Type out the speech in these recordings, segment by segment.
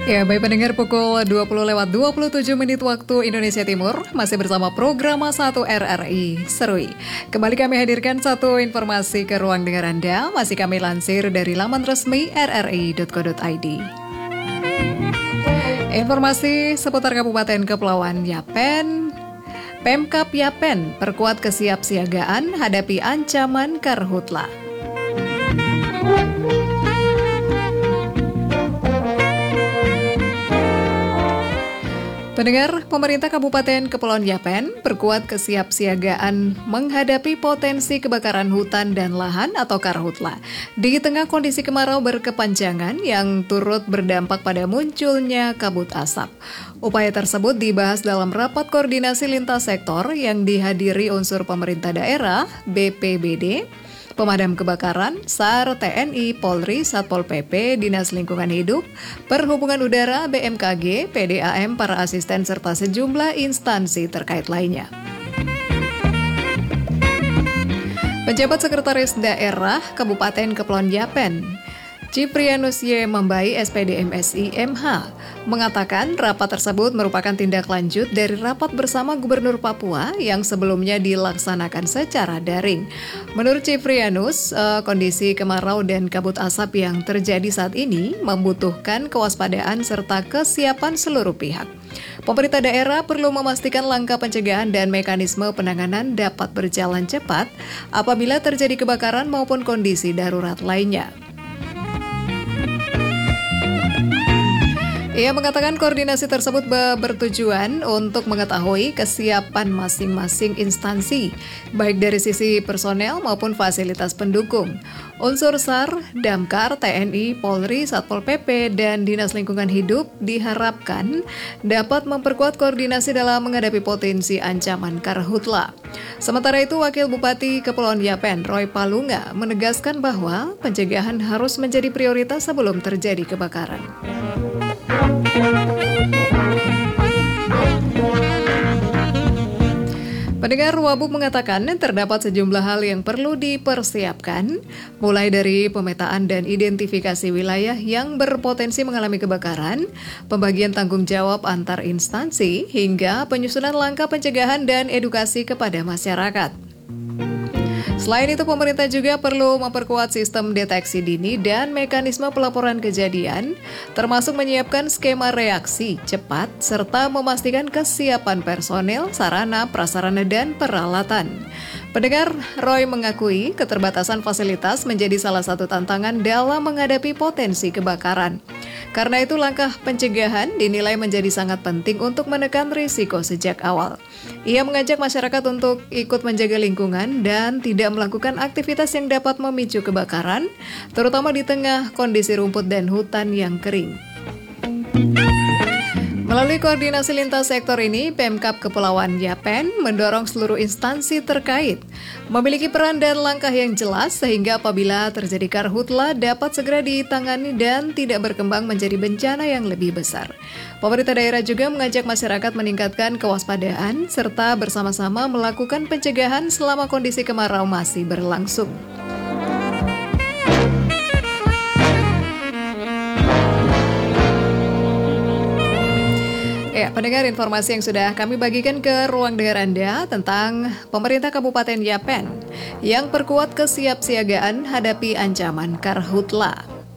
Ya, baik pendengar, pukul 20:27 waktu Indonesia Timur, masih bersama program 1 RRI Serui. Kembali kami hadirkan satu informasi ke ruang dengar Anda, masih kami lansir dari laman resmi rri.co.id. Informasi seputar Kabupaten Kepulauan Yapen. Pemkab Yapen perkuat kesiapsiagaan hadapi ancaman karhutla. Pendengar, pemerintah Kabupaten Kepulauan Yapen perkuat kesiapsiagaan menghadapi potensi kebakaran hutan dan lahan atau karhutla di tengah kondisi kemarau berkepanjangan yang turut berdampak pada munculnya kabut asap. Upaya tersebut dibahas dalam rapat koordinasi lintas sektor yang dihadiri unsur pemerintah daerah, BPBD, Pemadam Kebakaran, SAR, TNI, Polri, Satpol PP, Dinas Lingkungan Hidup, Perhubungan Udara, BMKG, PDAM, para asisten serta sejumlah instansi terkait lainnya. Penjabat Sekretaris Daerah Kabupaten Kepulauan Yapen, Ciprianus Y. Mambai, SPD MSI MH, mengatakan rapat tersebut merupakan tindak lanjut dari rapat bersama Gubernur Papua yang sebelumnya dilaksanakan secara daring. Menurut Ciprianus, kondisi kemarau dan kabut asap yang terjadi saat ini membutuhkan kewaspadaan serta kesiapan seluruh pihak. Pemerintah daerah perlu memastikan langkah pencegahan dan mekanisme penanganan dapat berjalan cepat apabila terjadi kebakaran maupun kondisi darurat lainnya. Ia mengatakan koordinasi tersebut bertujuan untuk mengetahui kesiapan masing-masing instansi, baik dari sisi personel maupun fasilitas pendukung. Unsur SAR, Damkar, TNI, Polri, Satpol PP, dan Dinas Lingkungan Hidup diharapkan dapat memperkuat koordinasi dalam menghadapi potensi ancaman karhutla. Sementara itu, Wakil Bupati Kepulauan Yapen, Roy Palunga, menegaskan bahwa pencegahan harus menjadi prioritas sebelum terjadi kebakaran. Pendengar, Wabub mengatakan terdapat sejumlah hal yang perlu dipersiapkan, mulai dari pemetaan dan identifikasi wilayah yang berpotensi mengalami kebakaran, pembagian tanggung jawab antar instansi, hingga penyusunan langkah pencegahan dan edukasi kepada masyarakat. Selain itu, pemerintah juga perlu memperkuat sistem deteksi dini dan mekanisme pelaporan kejadian, termasuk menyiapkan skema reaksi cepat, serta memastikan kesiapan personel, sarana, prasarana, dan peralatan. Pendengar, Roy mengakui keterbatasan fasilitas menjadi salah satu tantangan dalam menghadapi potensi kebakaran. Karena itu, langkah pencegahan dinilai menjadi sangat penting untuk menekan risiko sejak awal. Ia mengajak masyarakat untuk ikut menjaga lingkungan dan tidak melakukan aktivitas yang dapat memicu kebakaran, terutama di tengah kondisi rumput dan hutan yang kering. Melalui koordinasi lintas sektor ini, Pemkab Kepulauan Yapen mendorong seluruh instansi terkait memiliki peran dan langkah yang jelas sehingga apabila terjadi karhutla dapat segera ditangani dan tidak berkembang menjadi bencana yang lebih besar. Pemerintah daerah juga mengajak masyarakat meningkatkan kewaspadaan serta bersama-sama melakukan pencegahan selama kondisi kemarau masih berlangsung. Ya, pendengar, informasi yang sudah kami bagikan ke ruang dengar Anda tentang pemerintah Kabupaten Yapen yang perkuat kesiapsiagaan hadapi ancaman karhutla.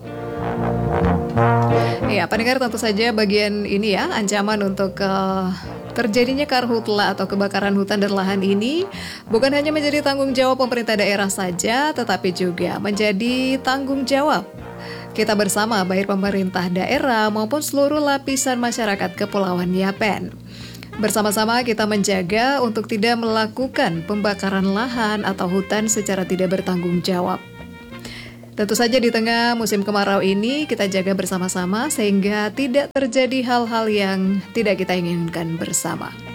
Ya, pendengar, tentu saja bagian ini ya, ancaman untuk terjadinya karhutla atau kebakaran hutan dan lahan ini bukan hanya menjadi tanggung jawab pemerintah daerah saja, tetapi juga menjadi tanggung jawab kita bersama, baik pemerintah daerah maupun seluruh lapisan masyarakat Kepulauan Yapen. Bersama-sama kita menjaga untuk tidak melakukan pembakaran lahan atau hutan secara tidak bertanggung jawab. Tentu saja di tengah musim kemarau ini kita jaga bersama-sama sehingga tidak terjadi hal-hal yang tidak kita inginkan bersama.